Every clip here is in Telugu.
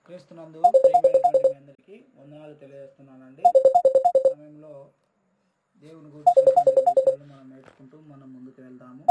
క్రీస్తునందు ప్రియమైనటువంటి మీ అందరికీ వందనాలు తెలియజేస్తున్నానండి. సమయంలో దేవుని గురించినటువంటి విషయాలు మనం నేర్చుకుంటూ మనం ముందుకు వెళ్దాము.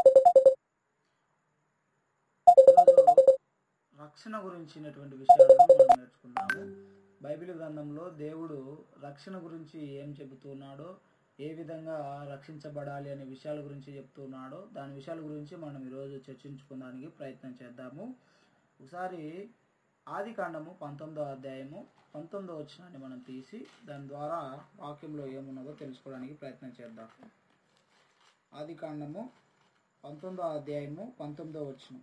ఈరోజు రక్షణ గురించినటువంటి విషయాలను మనం నేర్చుకుందాము. బైబిల్ గ్రంథంలో దేవుడు రక్షణ గురించి ఏం చెబుతున్నాడో, ఏ విధంగా రక్షించబడాలి అనే విషయాల గురించి చెప్తున్నాడో, దాని విషయాల గురించి మనం ఈరోజు చర్చించుకోవడానికి ప్రయత్నం చేద్దాము. ఒకసారి ఆదికాండము 19వ అధ్యాయము 19వ వచనాన్ని మనం తీసి దాని ద్వారా వాక్యంలో ఏమున్నదో తెలుసుకోవడానికి ప్రయత్నం చేద్దాం. ఆదికాండము 19వ అధ్యాయము 19వ వచనం.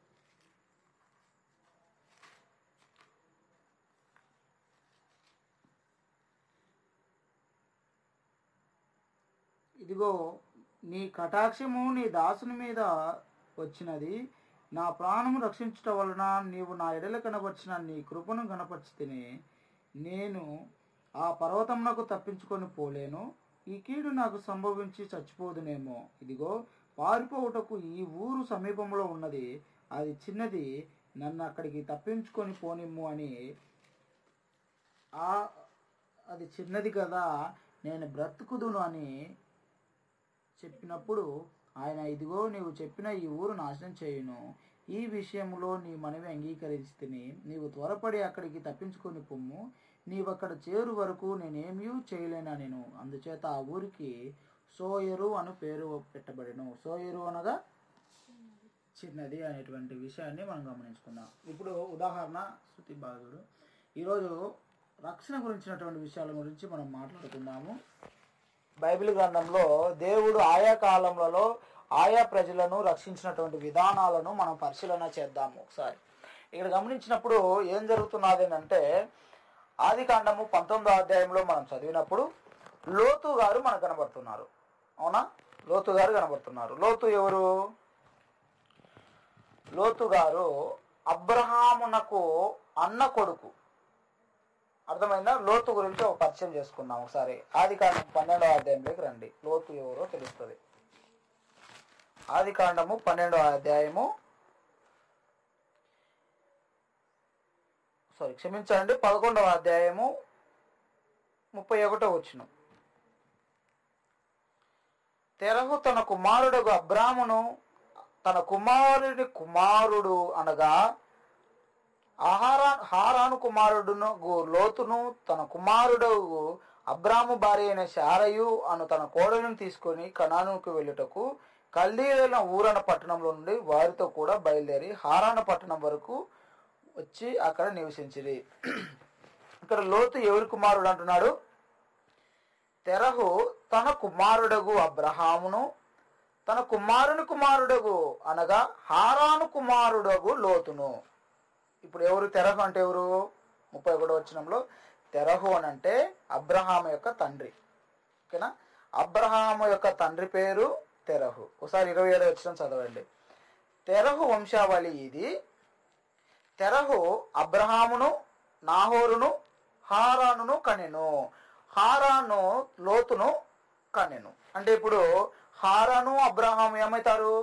ఇదిగో నీ కటాక్షము నీ దాసుని మీద వచ్చినది, నా ప్రాణము రక్షించుట వలన నీవు నా ఎడల కనపరిచిన నీ కృపను కనపరిచితిని. నేను ఆ పర్వతమునకు తప్పించుకొని పోలేను, ఈ కీడు నాకు సంభవించి చచ్చిపోదునేమో. ఇదిగో పారిపోవుటకు ఈ ఊరు సమీపంలో ఉన్నది, అది చిన్నది, నన్ను అక్కడికి తప్పించుకొని పోనిమ్ము అని. అది చిన్నది కదా, నేను బ్రతుకుదును అని చెప్పినప్పుడు ఆయన, ఇదిగో నీవు చెప్పిన ఈ ఊరు నాశనం చేయును, ఈ విషయంలో నీ మనవి అంగీకరిస్తుని, నీవు త్వరపడి అక్కడికి తప్పించుకొని పొమ్ము, నీవక్కడ చేరు వరకు నేనేమీ చేయలేనా నేను. అందుచేత ఆ ఊరికి సోయరు అను పేరు పెట్టబడెను. సోయరు అనగా చిన్నది అనేటువంటి విషయాన్ని మనం గమనించుకుందాం. ఇప్పుడు ఉదాహరణ స్తుతి బాధుడు. ఈరోజు రక్షణ గురించినటువంటి విషయాల గురించి మనం మాట్లాడుకుందాము. బైబిల్ గ్రంథంలో దేవుడు ఆయా కాలంలో ఆయా ప్రజలను రక్షించినటువంటి విధానాలను మనం పరిశీలన చేద్దాము. ఒకసారి ఇక్కడ గమనించినప్పుడు ఏం జరుగుతున్నది అంటే, ఆదికాండము 19వ అధ్యాయంలో మనం చదివినప్పుడు లోతు గారు మనకు కనబడుతున్నారు. అవునా? లోతు గారు కనబడుతున్నారు. లోతు ఎవరు? లోతు గారు అబ్రహామునకు అన్న కొడుకు. అర్థమైందా? లోతు గురించి ఒక పరిచయం చేసుకుందాం ఒకసారి. ఆదికాండం 12వ అధ్యాయంలోకి రండి. లోతు ఎవరో తెలుస్తుంది. ఆదికాండము 12వ అధ్యాయము, క్షమించండి 11వ అధ్యాయము 31వ వచనం. తెరహు తన కుమారుడు అబ్రామును, తన కుమారుని కుమారుడు అనగా హారాను కుమారుడును లోతును, తన కుమారుడు అబ్రాము భార్య అయిన శారయు అను తన కోడలను తీసుకొని కనానుకు వెళ్ళుటకు కల్దీయుల ఊరన పట్టణంలో నుండి వారితో కూడా బయలుదేరి హారాన పట్టణం వరకు వచ్చి అక్కడ నివసించిరి. ఇక్కడ లోతు ఎవరి కుమారుడు అంటున్నాడు? తెరహు తన కుమారుడగు అబ్రహామును, తన కుమారుని కుమారుడగు అనగా హారాను కుమారుడగు లోతును. ఇప్పుడు ఎవరు తెరహు అంటే ఎవరు? 31వ వచనంలో తెరహు అని అంటే అబ్రహాము యొక్క తండ్రి. ఓకేనా? అబ్రహాము యొక్క తండ్రి పేరు తెరహు. ఒకసారి 27వ వచనం చదవండి. తెరహు వంశావళి ఇది. తెరహు అబ్రహామును, నాహోరును, హారానును కనెను. హారాను లోతును కనెను. అంటే ఇప్పుడు హారాను అబ్రహాము ఏమవుతారు?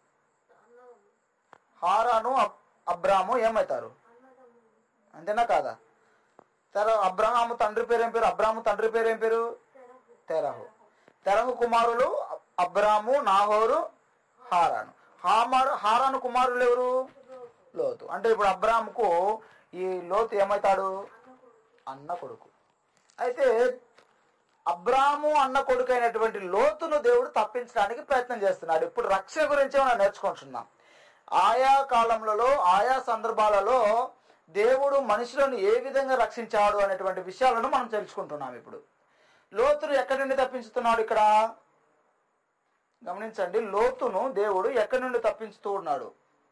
హారాను అబ్రాము ఏమవుతారు? అంతేనా కాదా? అబ్రహాము తండ్రి పేరు ఏం పేరు? అబ్రాము తండ్రి పేరు ఏం పేరు? తెరహు. తెరహు కుమారులు అబ్రాము, నాహోరు, హారాను. హారాను కుమారులు ఎవరు? లోతు. అంటే ఇప్పుడు అబ్రాముకు ఈ లోతు ఏమవుతాడు? అన్న కొడుకు. అయితే అబ్రాము అన్న కొడుకు అయినటువంటి లోతును దేవుడు తప్పించడానికి ప్రయత్నం చేస్తున్నాడు. ఇప్పుడు రక్షణ గురించి మనం నేర్చుకుంటున్నాం. ఆయా కాలంలో ఆయా సందర్భాలలో దేవుడు మనుషులను ఏ విధంగా రక్షించాడు అనేటువంటి విషయాలను మనం తెలుసుకుంటున్నాం. ఇప్పుడు లోతును ఎక్కడి నుండి తప్పించుతున్నాడు? ఇక్కడ గమనించండి. లోతును దేవుడు ఎక్కడి నుండి తప్పించుతూ ఉన్నాడు?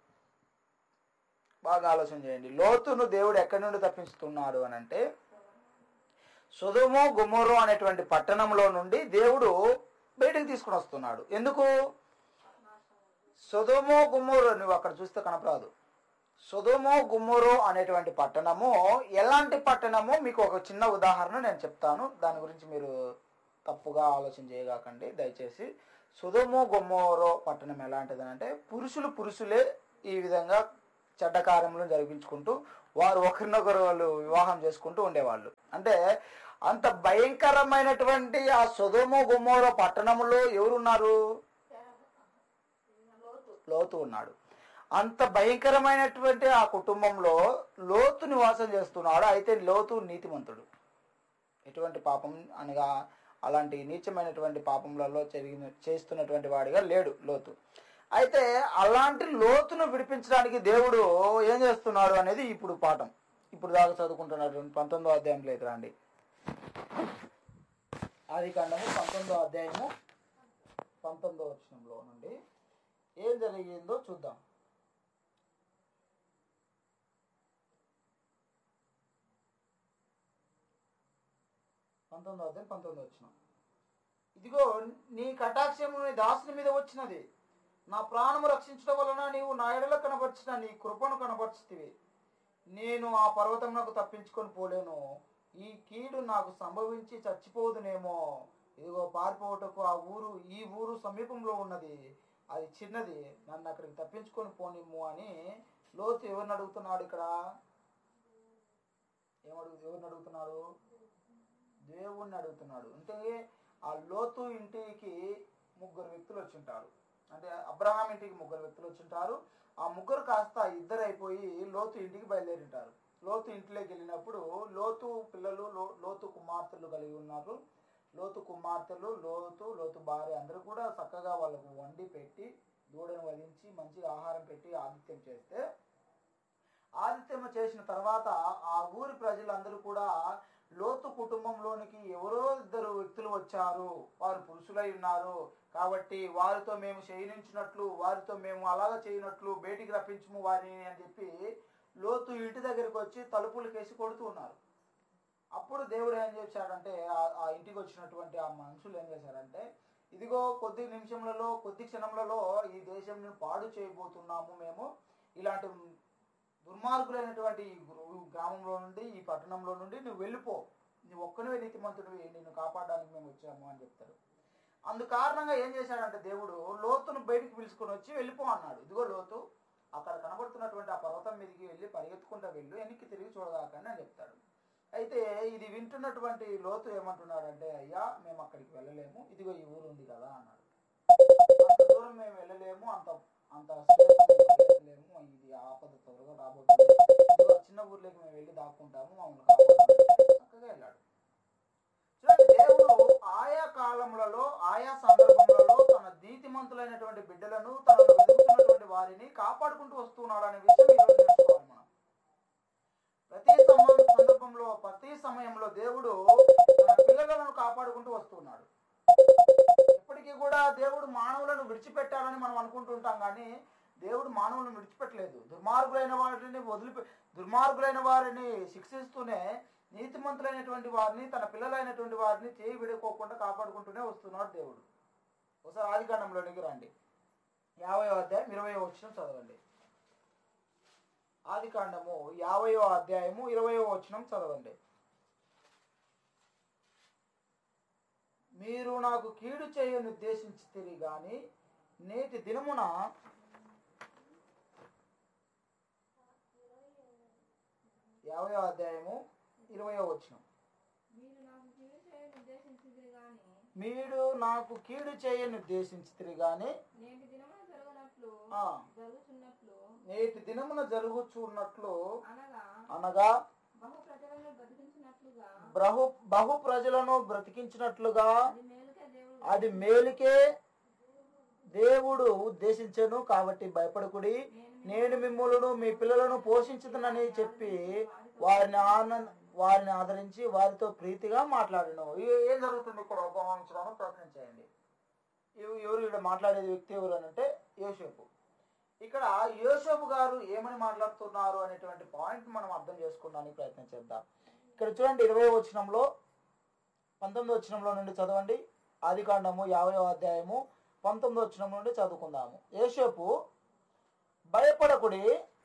బాగా ఆలోచన చేయండి. లోతును దేవుడు ఎక్కడి నుండి తప్పించుతున్నాడు అని అంటే, సొదొమ గొమొర్రా అనేటువంటి పట్టణంలో నుండి దేవుడు బయటకు తీసుకుని వస్తున్నాడు. ఎందుకు? సొదొమ గొమొర్రా నువ్వు అక్కడ చూస్తే కనపరాదు. సొదొమ గొమొర్రా అనేటువంటి పట్టణము ఎలాంటి పట్టణము? మీకు ఒక చిన్న ఉదాహరణ నేను చెప్తాను. దాని గురించి మీరు తప్పుగా ఆలోచన చేయగాకండి దయచేసి. సొదొమ గొమొర్రా పట్టణం ఎలాంటిది అంటే, పురుషులే ఈ విధంగా చెడ్డ కార్యములను జరిపించుకుంటూ వారు ఒకరినొకరు వాళ్ళు వివాహం చేసుకుంటూ ఉండేవాళ్ళు. అంటే అంత భయంకరమైనటువంటి ఆ సొదొమ గొమొర పట్టణంలో ఎవరున్నారు? లోతు ఉన్నాడు. అంత భయంకరమైనటువంటి ఆ కుటుంబంలో లోతు నివాసం చేస్తున్నాడు. అయితే లోతు నీతిమంతుడు, ఎటువంటి పాపం అనగా అలాంటి నీచమైనటువంటి పాపములలో చేస్తున్నటువంటి వాడిగా లేడు లోతు. అయితే అలాంటి లోతును విడిపించడానికి దేవుడు ఏం చేస్తున్నాడు అనేది ఇప్పుడు పాఠం. ఇప్పుడు దాకా చదువుకుంటున్నటువంటి 19వ అధ్యాయంలో అయితే రండి. ఆదికాండము 19వ అధ్యాయము 19వ వచనంలో నుండి ఏం జరిగిందో చూద్దాం. 19వ అధ్యాయం 19వ వచనం. ఇదిగో నీ కటాక్షము నీ దాసుని మీద వచ్చినది, నా ప్రాణము రక్షించడం వలన నీవు నా ఎడల కనపరిచిన నీ కృపను కనపరిచితివి. నేను ఆ పర్వతమునకు తప్పించుకొని పోలేను, ఈ కీడు నాకు సంభవించి చచ్చిపోదునేమో. ఇదిగో పారిపోవటకు ఈ ఊరు సమీపంలో ఉన్నది, అది చిన్నది, నన్ను అక్కడికి తప్పించుకొని పోనిమ్ము అని లోతు ఎవరిని అడుగుతున్నాడు? ఇక్కడ ఎవరిని అడుగుతున్నాడు? దేవుణ్ణి అడుగుతున్నాడు. అంటే ఆ లోతు ఇంటికి 3 వ్యక్తులు వచ్చింటారు. అంటే అబ్రహాం ఇంటికి 3 వ్యక్తులు వచ్చింటారు. ఆ 3 కాస్త 2 అయిపోయి లోతు ఇంటికి బయలుదేరింటారు. లోతు ఇంట్లోకి వెళ్ళినప్పుడు లోతు పిల్లలు, లోతు కుమార్తెలు కలిగి ఉన్నారు. లోతు కుమార్తెలు, లోతు భార్య అందరూ కూడా చక్కగా వాళ్ళకు వండి పెట్టి దూడను వధించి మంచిగా ఆహారం పెట్టి ఆతిథ్యం చేస్తే, ఆతిథ్యం చేసిన తర్వాత ఆ ఊరి ప్రజలందరూ కూడా లోతు కుటుంబంలోనికి ఎవరో 2 వ్యక్తులు వచ్చారు, వారు పురుషులై ఉన్నారు కాబట్టి వారితో మేము శయనించినట్లు, వారితో మేము అలాగ చేయనట్లు బయటికి రప్పించము వారిని అని చెప్పి లోతు ఇంటి దగ్గరికి వచ్చి తలుపులు కేసి కొడుతూ ఉన్నారు. అప్పుడు దేవుడు ఏం చేశాడంటే, ఆ ఇంటికి వచ్చినటువంటి ఆ మనుషులు ఏం చేశారంటే, ఇదిగో కొద్ది క్షణములలో ఈ దేశం పాడు చేయబోతున్నాము, మేము ఇలాంటి దుర్మార్గులైనటువంటి ఈ గ్రామంలో నుండి, ఈ పట్టణంలో నుండి నువ్వు వెళ్ళిపో, నువ్వు ఒక్కనివే నీతిమంతుడివి, నిన్ను కాపాడడానికి మేము వచ్చాము అని చెప్తారు. అందు కారణంగా ఏం చేశాడంటే దేవుడు లోతును బయటికి పిలుచుకొని వచ్చి వెళ్ళిపో అన్నాడు. ఇదిగో లోతు అక్కడ కనబడుతున్నటువంటి ఆ పర్వతం మీదకి వెళ్ళి పరిగెత్తుకుంటూ వెళ్ళు, వెనక్కి తిరిగి చూడదాకని అని చెప్తాడు. అయితే ఇది వింటున్నటువంటి లోతు ఏమంటున్నాడంటే, అయ్యా మేము అక్కడికి వెళ్ళలేము, ఇదిగో ఈ ఊరు ఉంది కదా అన్నాడు. అంత దూరం మేము వెళ్ళలేము, అంత వెళ్ళలేము, ఇది ఆపద త్వరగా రాబోతుంది, చిన్న ఊర్లోకి మేము వెళ్ళి దాక్కుంటాము, మమ్మల్ని కాపాడాలి చక్కగా వెళ్ళాడు. చూడండి, దేవుడు ఆయా కాలములలో ఆయా సందర్భములలో తన నీతిమంతులైనటువంటి బిడ్డలను, తనను వెతుకుతున్నటువంటి వారిని కాపాడుకుంటూ వస్తున్నాడు అనే విషయం ఈరోజు నేర్చుకోవాలి మనం. ప్రతి సమయంలో దేవుడు తన పిల్లలను కాపాడుకుంటూ వస్తున్నాడు. ఇప్పటికీ కూడా దేవుడు మానవులను విడిచిపెట్టాలని మనం అనుకుంటుంటాం, కానీ దేవుడు మానవులను విడిచిపెట్టలేదు. దుర్మార్గులైన వారిని శిక్షిస్తూనే నీతిమంతులైనటువంటి వారిని, తన పిల్లలైనటువంటి వారిని చేయి విడుకోకుండా కాపాడుకుంటూనే వస్తున్నాడు దేవుడు. ఒకసారి ఆదికాండంలోనికి రండి, 50వ అధ్యాయం 20వ వచనం చదవండి. ఆదికాండము 50వ అధ్యాయము 20వ వచనం చదవండి. మీరు నాకు కీడు చేయని ఉద్దేశించితిరి గాని నేటి దినమున 50వ అధ్యాయము 20వ వచనం. మీరు నాకు కీడు చేయని ఉద్దేశించితిరి గాని నేటి దినమున జరుగుచున్నట్లు అనగా బహు ప్రజలను బ్రతికించినట్లుగా అది మేలుకే దేవుడు ఉద్దేశించెను. కాబట్టి భయపడకుడి, నేను మిమ్ములను మీ పిల్లలను పోషించుదనని చెప్పి వారిని ఆదరించి వారితో ప్రీతిగా మాట్లాడను. ఏం జరుగుతుంది ఇక్కడ గమనించడానికి ప్రయత్నం చేయండి. ఎవరు ఇక్కడ మాట్లాడేది వ్యక్తి ఎవరు అని అంటే యోసేపు. ఇక్కడ యోసేపు గారు ఏమని మాట్లాడుతున్నారు అనేటువంటి పాయింట్ మనం అర్థం చేసుకోవడానికి ప్రయత్నం చేద్దాం. ఇక్కడ చూడండి, 20వ వచనంలో 19వ వచనంలో నుండి చదవండి. ఆదికాండము 50వ అధ్యాయము 19వ వచనం నుండి చదువుకుందాము. యోసేపు, భయపడకుడి,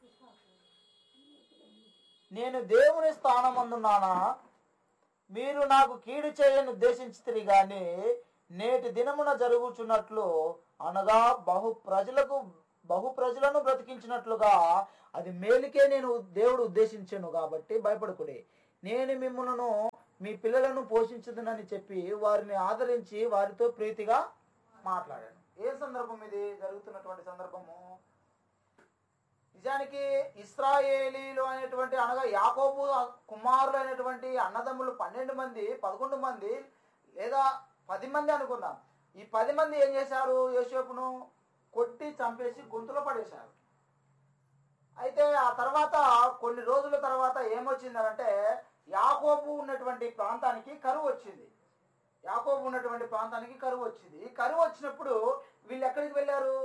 నేను దేవుని స్థానమందున్నానా, మీరు నాకు కీడు చేయని ఉద్దేశించితిరి గాని నేటి దినమున జరుగుచున్నట్లు అనగా బహు ప్రజలను బ్రతికించినట్లుగా అది మేలుకే నేను దేవుడు ఉద్దేశించాను కాబట్టి భయపడకుడి. నేను మిమ్మల్ని మీ పిల్లలను పోషించదునని చెప్పి వారిని ఆదరించి వారితో ప్రీతిగా మాట్లాడాను. ఏ సందర్భం ఇది జరుగుతున్నటువంటి సందర్భము? నిజానికి ఇశ్రాయేలీలు అనేటువంటి అనగా యాకోబు కుమారులు అనేటువంటి అన్నదమ్ములు 12 మంది 11 మంది లేదా 10 మంది అనుకుందాం. ఈ 10 మంది ఏం చేశారు? యోసేపును కొట్టి చంపేసి గొంతులో పడేశారు. అయితే ఆ తర్వాత కొన్ని రోజుల తర్వాత ఏమొచ్చిందంటే యాకోబు ఉన్నటువంటి ప్రాంతానికి కరువు వచ్చింది. కరువు వచ్చినప్పుడు వీళ్ళు ఎక్కడికి వెళ్ళారు?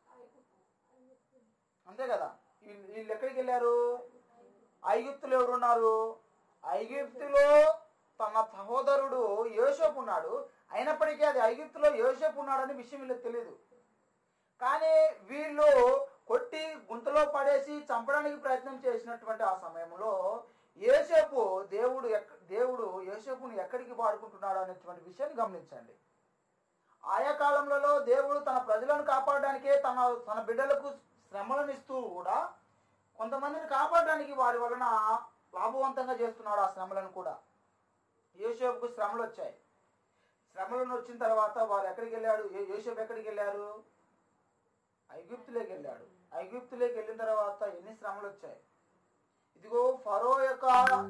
అంతే కదా, వీళ్ళు ఎక్కడికి వెళ్ళారు? ఐగుప్తులో ఎవరున్నారు? ఐగుప్తులో తన సహోదరుడు యోసేపు ఉన్నాడు. అయినప్పటికీ అది ఐగుప్తులో యోసేపు ఉన్నాడని విషయం వీళ్ళకి తెలియదు. కానీ వీళ్ళు కొట్టి గుంతలో పడేసి చంపడానికి ప్రయత్నం చేసినటువంటి ఆ సమయంలో యోసేపు దేవుడు యోసేపుని ఎక్కడికి వాడుకుంటున్నాడు అనేటువంటి విషయాన్ని గమనించండి. ఆయా కాలంలో దేవుడు తన ప్రజలను కాపాడడానికే తన బిడ్డలకు శ్రమలను ఇస్తూ కూడా కొంతమందిని కాపాడడానికి వారి వలన లాభవంతంగా చేస్తున్నాడు. ఆ శ్రమలను కూడా యోసేపుకు శ్రమలు వచ్చాయి. శ్రమలను వచ్చిన తర్వాత వారు ఎక్కడికి వెళ్ళాడు? యోసేపు ఎక్కడికి వెళ్ళారు? ఐగుప్తులోకి వెళ్ళాడు. ఐగుప్తులోకి వెళ్ళిన తర్వాత ఎన్ని శ్రమలు వచ్చాయి? ఇదిగో ఫరో యొక్క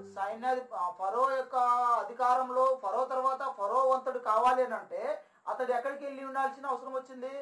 అధికారంలో ఫరో తర్వాత ఫరో వంతుడు కావాలి అని అంటే అతడు ఎక్కడికి వెళ్ళి ఉండాల్సిన అవసరం వచ్చింది?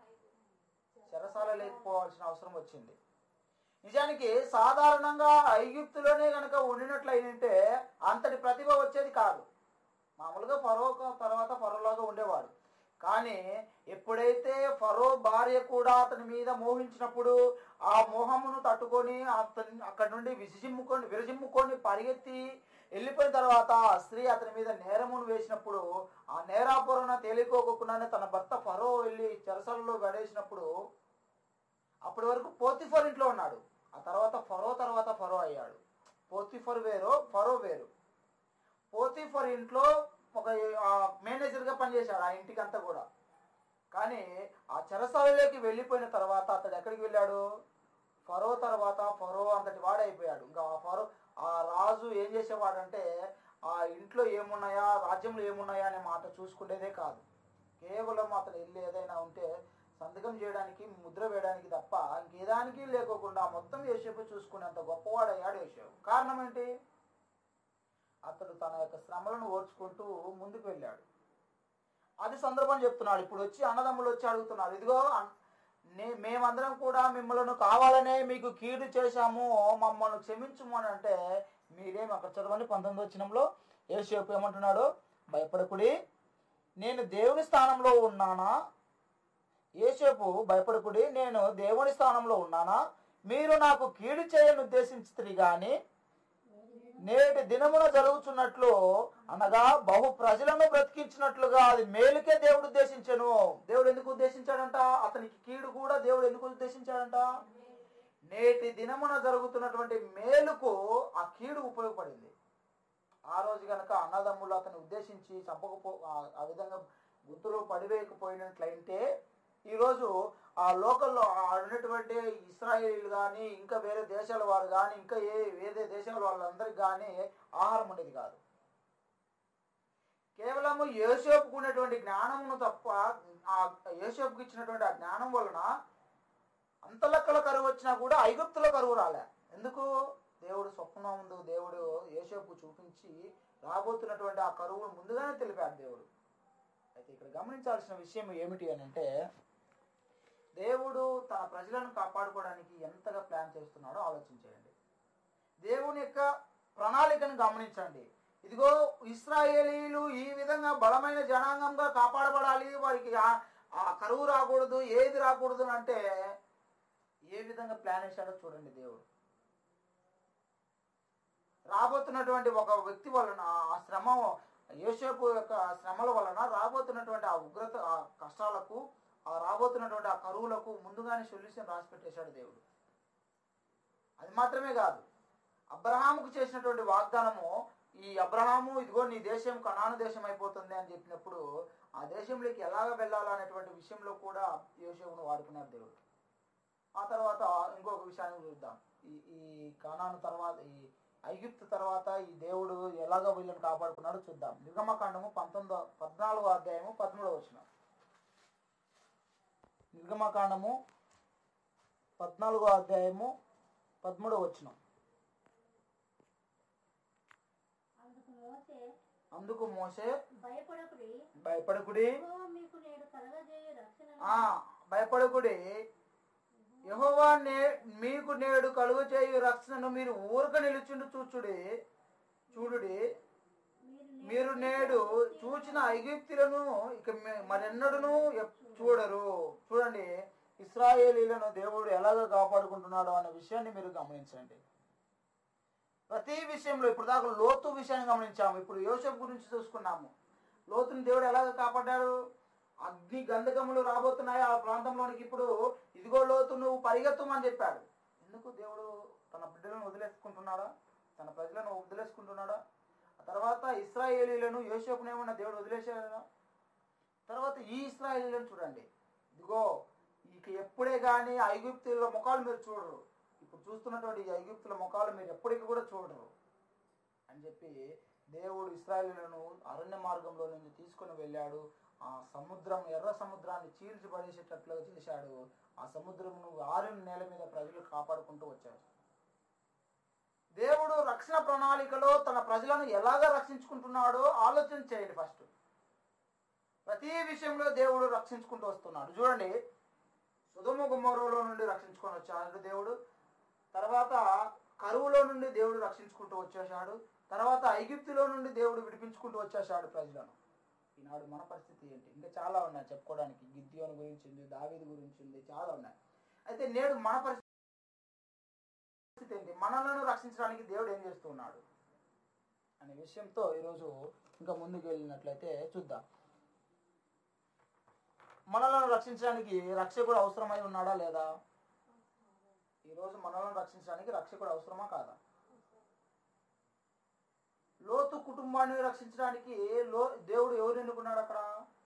చెరసాల లేకపోవాల్సిన అవసరం వచ్చింది. నిజానికి సాధారణంగా ఐగుప్తులోనే కనుక ఉండినట్లయితే అంతటి ప్రతిభ వచ్చేది కాదు. మామూలుగా ఫరో తర్వాత ఫరోలాగా ఉండేవాడు. కానీ ఎప్పుడైతే ఫరో భార్య కూడా అతని మీద మోహించినప్పుడు ఆ మోహమును తట్టుకొని అక్కడి నుండి విరజిమ్ముకొని పరిగెత్తి వెళ్ళిపోయిన తర్వాత ఆ స్త్రీ అతని మీద నేరమును వేసినప్పుడు ఆ నేరాపురణ తేలికోకుండానే తన భర్త ఫరో వెళ్ళి చెరసలలో గడేసినప్పుడు అప్పటి వరకు పోతిఫర్ ఇంట్లో ఉన్నాడు. ఆ తర్వాత ఫరో అయ్యాడు. పోతిఫర్ వేరు, ఫరో వేరు. పోతిఫర్ ఇంట్లో ఒక మేనేజర్గా పనిచేశాడు ఆ ఇంటికి అంతా కూడా. కానీ ఆ చెరసాలలోకి వెళ్ళిపోయిన తర్వాత అతడు ఎక్కడికి వెళ్ళాడు? ఫరో తర్వాత ఫరో అంతటి వాడైపోయాడు. ఇంకా ఆ రాజు ఏం చేసేవాడంటే ఆ ఇంట్లో ఏమున్నాయా, రాజ్యంలో ఏమున్నాయా అనే మాట చూసుకునేదే కాదు. కేవలం అతను వెళ్ళి ఏదైనా ఉంటే సంతకం చేయడానికి, ముద్ర వేయడానికి తప్ప ఇంకేదానికి లేకోకుండా మొత్తం యోసేపు చూసుకునేంత గొప్పవాడయ్యాడు యోసేపు. కారణం ఏంటి? అతడు తన యొక్క శ్రమలను ఓర్చుకుంటూ ముందుకు వెళ్ళాడు. అది సందర్భం చెప్తున్నాడు. ఇప్పుడు వచ్చి అన్నదమ్ములు వచ్చి అడుగుతున్నారు, ఇదిగో మేమందరం కూడా మిమ్మల్ని కావాలనే మీకు కీడు చేశాము, మమ్మల్ని క్షమించుము అని అంటే మీరేం అక్కడ చదవండి 19వ వచనంలో యోసేపు ఏమంటున్నాడు? భయపడకుడి, నేను దేవుని స్థానంలో ఉన్నానా? యోసేపు భయపడకుడి, నేను దేవుని స్థానంలో ఉన్నానా? మీరు నాకు కీడు చేయని ఉద్దేశించితిరి గాని నేటి దినమున జరుగుతున్నట్లు అనగా బహు ప్రజలను బ్రతికించినట్లుగా అది మేలుకే దేవుడు ఉద్దేశించను. దేవుడు ఎందుకు ఉద్దేశించాడంట? అతనికి కీడు కూడా దేవుడు ఎందుకు ఉద్దేశించాడంట? నేటి దినమున జరుగుతున్నటువంటి మేలుకు ఆ కీడు ఉపయోగపడింది. ఆ రోజు కనుక అన్నదమ్ములు అతన్ని ఉద్దేశించి ఆ విధంగా గుర్తులు పడివేయకపోయినట్లయితే ఈరోజు ఆ లోకల్లో ఉన్నటువంటి ఇశ్రాయేలీలు కానీ ఇంకా వేరే దేశాల వారు కానీ ఇంకా వేరే దేశాల వాళ్ళందరికీ కానీ ఆహారం ఉండేది కాదు. కేవలము యోసేపుకు ఉన్నటువంటి జ్ఞానమును తప్ప ఆ యోసేపుకు ఇచ్చినటువంటి ఆ జ్ఞానం వలన అంత లెక్కల కరువు వచ్చినా కూడా ఐగుప్తులో కరువు రాలే. ఎందుకు? దేవుడు స్వప్నం ముందు దేవుడు యోసేపుకు చూపించి రాబోతున్నటువంటి ఆ కరువును ముందుగానే తెలిపాడు దేవుడు. అయితే ఇక్కడ గమనించాల్సిన విషయం ఏమిటి అని అంటే దేవుడు తన ప్రజలను కాపాడుకోవడానికి ఎంతగా ప్లాన్ చేస్తున్నాడో ఆలోచించండి. దేవుని యొక్క ప్రణాళికను గమనించండి. ఇదిగో ఇశ్రాయేలీలు ఈ విధంగా బలమైన జనాంగంగా కాపాడబడాలి, వారికి ఆ కరువు రాకూడదు, ఏది రాకూడదు అంటే ఏ విధంగా ప్లాన్ వేశాడో చూడండి. దేవుడు రాబోతున్నటువంటి ఒక వ్యక్తి వలన ఆ శ్రమ, యోసేపు యొక్క శ్రమల వలన రాబోతున్నటువంటి ఆ ఉగ్రత, ఆ కష్టాలకు, ఆ రాబోతున్నటువంటి ఆ కరువులకు ముందుగానే సొల్యూషన్ రాసి పెట్టేశాడు దేవుడు. అది మాత్రమే కాదు, అబ్రహాముకు చేసినటువంటి వాగ్దానము, ఈ అబ్రహాము ఇదిగో నీ దేశం కనాను దేశం అయిపోతుంది అని చెప్పినప్పుడు ఆ దేశంలోకి ఎలాగ వెళ్ళాలనేటువంటి విషయంలో కూడా యోసేపును వాడుకున్నాడు దేవుడు. ఆ తర్వాత ఇంకొక విషయాన్ని చూద్దాం. ఈ కానాను తర్వాత ఈ ఐగుప్తు తర్వాత ఈ దేవుడు ఎలాగో వీళ్ళని కాపాడుకున్నాడో చూద్దాం. నిర్గమకాండము 14వ అధ్యాయము 13వ వచనం. నిర్గమకాండము 14వ అధ్యాయము 13వ వచనం. అందుకు మోషే భయపడకుడి, భయపడకుడి, యెహోవా మీకు నేడు కలుగు చేయు రక్షణను మీరు ఊరక నిలుచుండు చూడుడి. మీరు నేడు చూచిన ఐగుప్తులను ఇక మరెన్నడూను చూడరు. చూడండి, ఇశ్రాయేలీలను దేవుడు ఎలాగ కాపాడుకుంటున్నాడో అనే విషయాన్ని మీరు గమనించండి. ప్రతి విషయంలో ఇప్పుడు దాకా లోతు విషయాన్ని గమనించాము. ఇప్పుడు యోసేపు గురించి చూసుకున్నాము. లోతుని దేవుడు ఎలాగ కాపాడాడు? అగ్ని గంధకములు రాబోతున్నాయి ఆ ప్రాంతంలోనికి. ఇప్పుడు ఇదిగో లోతు నువ్వు పరిగెత్తమని చెప్పాడు. ఎందుకు దేవుడు తన బిడ్డలను వదిలేసుకుంటున్నాడా? తన ప్రజలను వదిలేసుకుంటున్నాడా? ఆ తర్వాత ఇశ్రాయేలీలను యోసేపునేమన్నా దేవుడు వదిలేసాడా? తర్వాత ఈ ఇశ్రాయేలీలను చూడండి, ఇదిగో ఇక ఎప్పుడే కానీ ఐగుప్తుల ముఖాలు మీరు చూడరు. ఇప్పుడు చూస్తున్నటువంటి ఈ ఐగుప్తుల ముఖాలు మీరు ఎప్పటికీ కూడా చూడరు అని చెప్పి దేవుడు ఇశ్రాయేలీలను అరణ్య మార్గంలో నుంచి తీసుకొని వెళ్ళాడు. ఆ సముద్రం, ఎర్ర సముద్రాన్ని చీల్చి పడేసేటట్లుగా చేశాడు. ఆ సముద్రమును ఆరిన నేల మీద ప్రజలు కాపాడుకుంటూ వచ్చారు. దేవుడు రక్షణ ప్రణాళికలో తన ప్రజలను ఎలాగ రక్షించుకుంటున్నాడో ఆలోచన చేయండి. ఫస్ట్ ప్రతి విషయంలో దేవుడు రక్షించుకుంటూ వస్తున్నాడు. చూడండి, సొదొమ గొమొర్రాలో నుండి రక్షించుకొని వచ్చాడు దేవుడు. తర్వాత కరువులో నుండి దేవుడు రక్షించుకుంటూ వచ్చేసాడు. తర్వాత ఐగుప్తులో నుండి దేవుడు విడిపించుకుంటూ వచ్చేసాడు ప్రజలను. ఈనాడు మన పరిస్థితి ఏంటి? ఇంకా చాలా ఉన్నాయి చెప్పుకోవడానికి. గిద్యోను గురించి ఉంది, దావీదు గురించి ఉంది, చాలా ఉన్నాయి. అయితే నేడు మన పరిస్థితి ఏంటి? మనలను రక్షించడానికి దేవుడు ఏం చేస్తున్నాడు అనే విషయంతో ఈరోజు ఇంకా ముందుకు వెళ్ళినట్లయితే చూద్దాం. మనలను రక్షించడానికి రక్షకుడు అవసరమై ఉన్నాడా లేదా? ఈరోజు మనలను రక్షించడానికి రక్షకుడు అవసరమా కాదా? లోతు కుటుంబాన్ని రక్షించడానికి దేవుడు ఎవరు ఎన్నుకున్నాడు? అక్కడ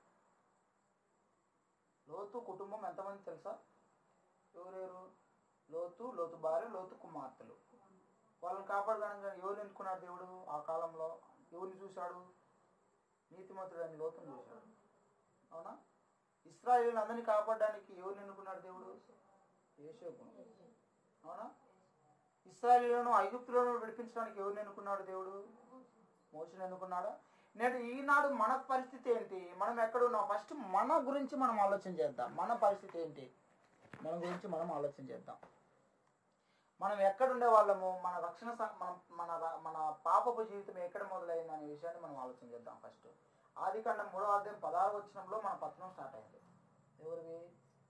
లోతు కుటుంబం ఎంతమంది తెలుసా? ఎవరెవరు? లోతు భార్య, లోతు కుమార్తెలు. వాళ్ళని కాపాడడానికి ఎవరు ఎన్నుకున్నాడు దేవుడు? ఆ కాలంలో ఎవరిని చూశాడు? నీతిమంతుడని లోతుని చూశాడు. అవునా? ఇశ్రాయేలుని అందరినీ కాపాడడానికి ఎవరిని ఎన్నుకున్నాడు దేవుడు? యోసేపును. అవునా? ఇశ్రాయేలులను ఐగుప్తులను విడిపించడానికి ఎవరిని ఎన్నుకున్నాడు దేవుడు? మోషేని ఎన్నుకున్నాడా? నేడు ఈనాడు మన పరిస్థితి ఏంటి? మనం ఎక్కడున్నాం? ఫస్ట్ మన గురించి మనం ఆలోచన చేద్దాం. మన పరిస్థితి ఏంటి? మన గురించి మనం ఆలోచన చేద్దాం. మనం ఎక్కడుండే వాళ్ళము? మన రక్షణ మన పాపపు జీవితం ఎక్కడ మొదలైంది అనే విషయాన్ని మనం ఆలోచన చేద్దాం. ఫస్ట్ ఆదికాండం 3వ అధ్యాయం 16వ వచనంలో మన పతనం స్టార్ట్ అయింది. ఎవరివి?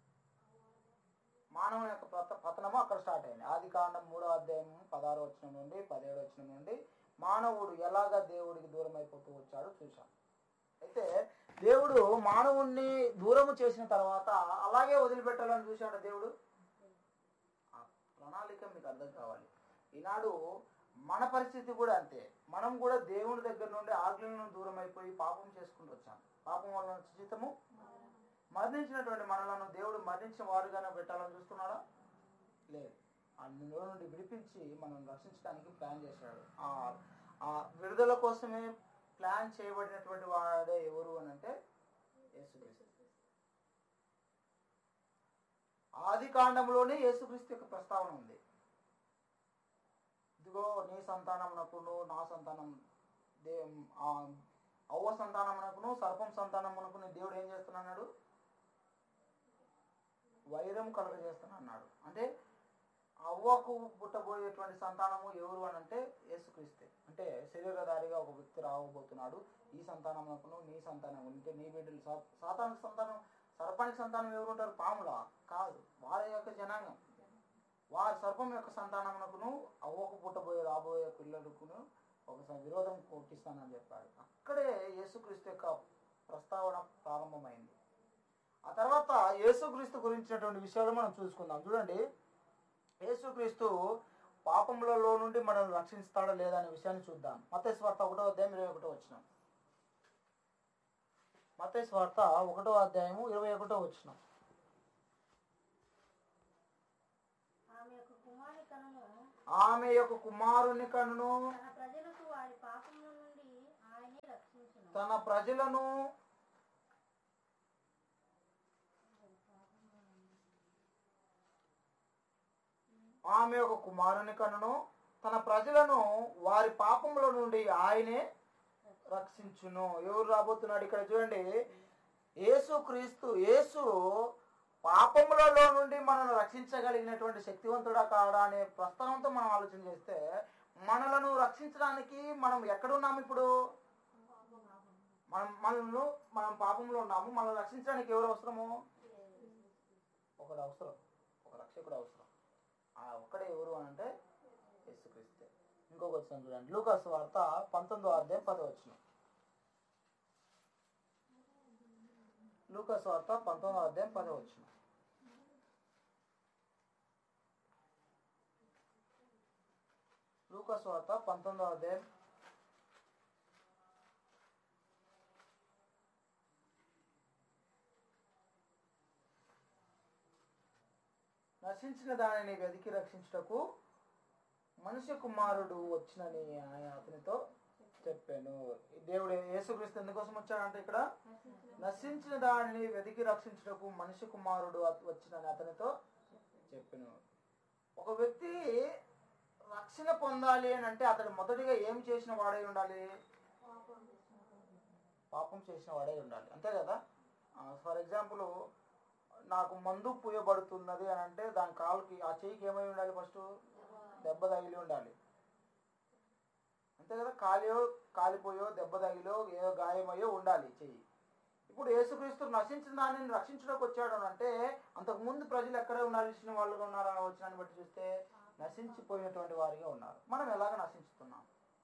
మానవుని యొక్క పతనము అక్కడ స్టార్ట్ అయింది. ఆదికాండం 3వ అధ్యాయం 16వ వచనం నుండి 17వ వచనం నుండి మానవుడు ఎలాగా దేవుడికి దూరం అయిపోతూ వచ్చాడో చూశాం. అయితే దేవుడు మానవుణ్ణి దూరము చేసిన తర్వాత అలాగే వదిలిపెట్టాలని చూశాడు దేవుడు. ఆ ప్రణాళిక మీకు అర్థం కావాలి. ఈనాడు మన పరిస్థితి కూడా అంతే. మనం కూడా దేవుని దగ్గర నుండి ఆజ్ఞలను దూరం అయిపోయి పాపం చేసుకుంటూ వచ్చాం. పాపం వలన జీతము మరణించినటువంటి మనలను దేవుడు మరణించిన వారుగానే పెట్టాలని చూస్తున్నాడా? లేదు. అందులో నుండి విడిపించి మనం రక్షించడానికి ప్లాన్ చేశాడు. ఆ విడుదల కోసమే ప్లాన్ చేయబడినటువంటి వాడే ఎవరు అని అంటే యేసుక్రీస్తు. ఆది కాండంలోనే యేసుక్రీస్తు యొక్క ప్రస్తావన ఉంది. ఇదిగో నీ సంతానమునకును నా సంతానం అవ్వ సంతానమునకును సర్పం సంతానమునకును దేవుడు ఏం చేస్తున్నాడు? వైరం కలుగజేస్తున్నాడు. అంటే అవ్వకు పుట్టబోయేటువంటి సంతానము ఎవరు అని అంటే యేసుక్రీస్తే. అంటే శరీరధారిగా ఒక వ్యక్తి రావబోతున్నాడు. ఈ సంతానమునకును నీ సంతానం అంటే నీ బిడ్డలు. సాతానికి సంతానం, సర్పానికి సంతానం ఎవరు ఉంటారు? పాములా? కాదు, వారి యొక్క జనాంగం. వారి సర్పం యొక్క సంతానమునకును అవ్వకు రాబోయే పిల్లలకును ఒక విరోధం కొట్టిస్తానని చెప్పాడు. అక్కడే యేసుక్రీస్తు యొక్క ప్రస్తావన ప్రారంభమైంది. ఆ తర్వాత యేసుక్రీస్తు గురించినటువంటి విషయాలు మనం చూసుకుందాం. చూడండి, యేసుక్రీస్తు పాపములలో నుండి మనల్ని రక్షిస్తాడా లేదా అనే విషయాన్ని చూద్దాం. మత్తయి సువార్త 1వ అధ్యాయం 21వ వచనం. మత్తయి సువార్త 1వ అధ్యాయము 21వ వచనం. ఆమె యొక్క కుమారుని కనును తన ప్రజలను ఆమె యొక్క కుమారుని కనును తన ప్రజలను వారి పాపముల నుండి ఆయనే రక్షించును. ఎవరు రాబోతున్నాడు ఇక్కడ చూడండి, యేసు క్రీస్తు. యేసు పాపములలో నుండి మనల్ని రక్షించగలిగినటువంటి శక్తివంతుడా కాడా అనే ప్రస్తావనతో మనం ఆలోచన చేస్తే, మనలను రక్షించడానికి మనం ఎక్కడున్నాము ఇప్పుడు? మనం పాపంలో ఉన్నాము. మనల్ని రక్షించడానికి ఎవరు అవసరము? ఒకడు అవసరం, ఒక రక్షకుడు అవసరం. ఆ ఒక్కడే ఎవరు అని అంటే యేసుక్రీస్తే. ఇంకొక వచనం చూడండి, లూకాసు వార్త 19వ అధ్యాయం 10వ వచనం. లూకాసు వార్త 19వ అధ్యాయం 10వ వచనం. లూకాసు వార్త 19వ అధ్యాయం నశించిన దానిని వెతికి రక్షించుటకు మనుష్య కుమారుడు వచ్చినని ఆయన అతనితో చెప్పాను. దేవుడు యేసుక్రీస్తు ఎందుకోసం వచ్చాడంటే ఇక్కడ నశించిన దానిని వెతికి రక్షించుటకు మనుష్య కుమారుడు వచ్చినని అతనితో చెప్పాను. ఒక వ్యక్తి రక్షణ పొందాలి అని అంటే అతడు మొదటిగా ఏం చేసిన వాడై ఉండాలి? పాపం చేసిన వాడై ఉండాలి, అంతే కదా. ఫర్ ఎగ్జాంపుల్, నాకు మందు పూయబడుతున్నది అని అంటే దాని కాలుకి, ఆ చెయ్యికి ఏమై ఉండాలి? ఫస్ట్ దెబ్బ తగిలి ఉండాలి, అంతే కదా. కాలిపోయో దెబ్బ తగిలో ఏదో గాయమయ్యో ఉండాలి చెయ్యి. ఇప్పుడు యేసుక్రీస్తు నశించిన దానిని రక్షించడానికి వచ్చాడు అంటే అంతకుముందు ప్రజలు ఎక్కడ ఉండాల్సిన వాళ్ళుగా ఉన్నారు? వచ్చినాన్ని బట్టి చూస్తే నశించిపోయినటువంటి వారిగా ఉన్నారు. మనం ఎలాగ నశించుతున్నాం?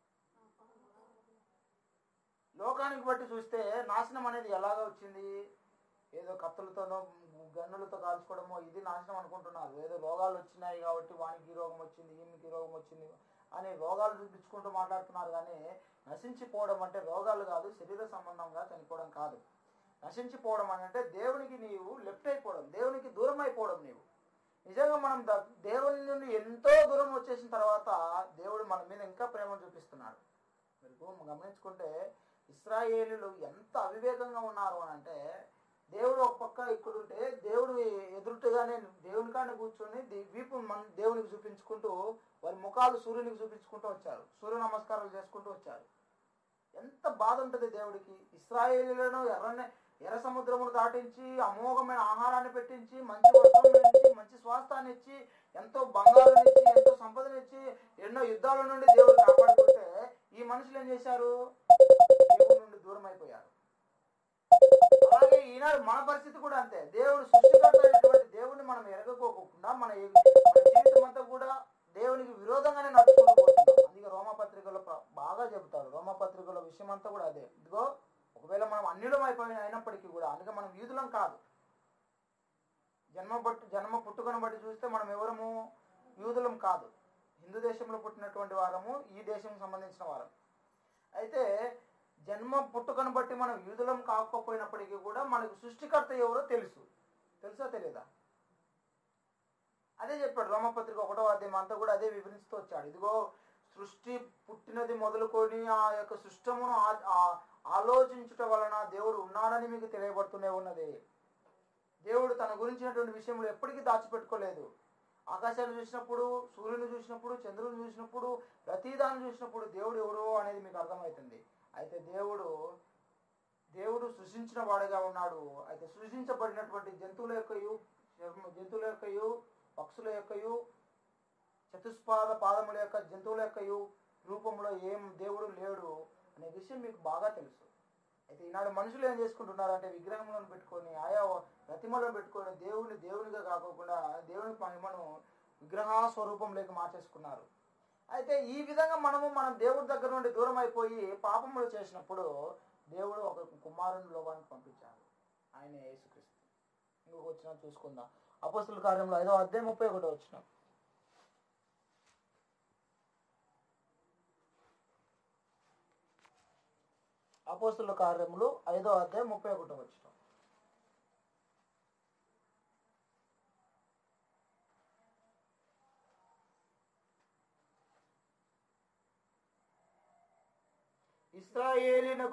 లోకానికి బట్టి చూస్తే నాశనం అనేది ఎలాగ వచ్చింది? ఏదో కత్తులతోనో గన్నులతో కాల్చుకోవడమో ఇది నాశనం అనుకుంటున్నారు. ఏదో రోగాలు వచ్చినాయి కాబట్టి వానికి ఈ రోగం వచ్చింది, ఈమెకి ఈ రోగం వచ్చింది అని రోగాలు చూపించుకుంటూ మాట్లాడుతున్నారు. కానీ నశించిపోవడం అంటే రోగాలు కాదు, శరీర సంబంధంగా చనిపోవడం కాదు. నశించిపోవడం అని అంటే దేవునికి నీవు లెఫ్ట్ అయిపోవడం, దేవునికి దూరం అయిపోవడం. నీవు నిజంగా మనం దేవుని నుండి ఎంతో దూరం వచ్చేసిన తర్వాత దేవుడు మన మీద ఇంకా ప్రేమ చూపిస్తున్నాడు. మీరు గమనించుకుంటే ఇశ్రాయేలీయులు ఎంత అవివేకంగా ఉన్నారు అని అంటే, దేవుడు ఒక పక్క ఇక్కడుంటే దేవుడు ఎదురుగానే దేవుని కాడ కూర్చొని వీపు దేవునికి చూపించుకుంటూ వారి ముఖాలు సూర్యునికి చూపించుకుంటూ వచ్చారు, సూర్య నమస్కారాలు చేసుకుంటూ వచ్చారు. ఎంత బాధ ఉంటుంది దేవుడికి. ఇశ్రాయేలీయులను ఎర్ర సముద్రమును దాటించి అమోఘమైన ఆహారాన్ని పెట్టించి మంచి వస్త్రం ఇచ్చి మంచి స్వాస్థాన్ని ఇచ్చి ఎంతో బంగారం ఇచ్చి ఎంతో సంపదనిచ్చి ఎన్నో యుద్ధాల నుండి దేవుడు కాపాడుకుంటే ఈ మనుషులు ఏం చేశారు? దేవుడి నుండి దూరం అయిపోయారు. అలాగే ఈనాడు మన పరిస్థితి కూడా అంతే. దేవుడు సృష్టికర్త అయినటువంటి దేవుడిని మనం ఎరగకోకుండా మన జీవితం అంతా కూడా దేవునికి విరోధంగానే నడుచుకుంటూ పోతున్నాం. అందుకే రోమపత్రికలో బాగా చెబుతారు. రోమపత్రికలో విషయం అంతా కూడా అదే. ఇదిగో ఒకవేళ మనం అన్యులం అయినప్పటికీ కూడా, అందుకే మనం యూదులం కాదు. జన్మ పుట్టుకను బట్టి చూస్తే మనం ఎవరము? యూదులం కాదు. హిందూ దేశంలో పుట్టినటువంటి వారము, ఈ దేశం సంబంధించిన వారం. అయితే జన్మ పుట్టుకను బట్టి మనం యూదులం కాకపోయినప్పటికీ కూడా మనకు సృష్టికర్త ఎవరో తెలుసా తెలియదా? అదే చెప్పాడు రోమపత్రిక 1వ అధ్యాయం అంతా కూడా అదే వివరిస్తూ వచ్చాడు. ఇదిగో సృష్టి పుట్టినది మొదలుకొని ఆ యొక్క సృష్టమును ఆలోచించుట వలన దేవుడు ఉన్నాడని మీకు తెలియబడుతూనే ఉన్నది. దేవుడు తన గురించినటువంటి విషయంలో ఎప్పటికీ దాచిపెట్టుకోలేదు. ఆకాశాన్ని చూసినప్పుడు, సూర్యుని చూసినప్పుడు, చంద్రుని చూసినప్పుడు, ప్రతిదాన్ని చూసినప్పుడు దేవుడు ఎవరో అనేది మీకు అర్థమవుతుంది. అయితే దేవుడు సృష్టించిన వాడుగా ఉన్నాడు. అయితే సృష్టించబడినటువంటి జంతువుల యొక్కయు పక్షుల యొక్కయు చతుష్పాద పాదముల యొక్క జంతువుల యొక్కయు రూపంలో ఏం దేవుడు లేడు అనే విషయం మీకు బాగా తెలుసు. అయితే ఈనాడు మనుషులు ఏం చేసుకుంటున్నారంటే విగ్రహములను పెట్టుకొని, ఆయా ప్రతిమలను పెట్టుకొని దేవునిగా కాకుండా దేవుని మహిమను విగ్రహ స్వరూపంలోకి మార్చేసుకున్నారు. అయితే ఈ విధంగా మనం దేవుడి దగ్గర నుండి దూరం అయిపోయి పాపములు చేసినప్పుడు దేవుడు ఒక కుమారుని లోకానికి పంపించాడు. ఆయన యేసుక్రీస్తు. ఇంకొక వచనం చూసుకుందాం. అపోస్తలుల కార్యములు 5వ అధ్యాయం 31వ వచనం. అపోస్తలుల కార్యములు 5వ అధ్యాయం 31వ వచనం. ఇశ్రాయేలీయులకు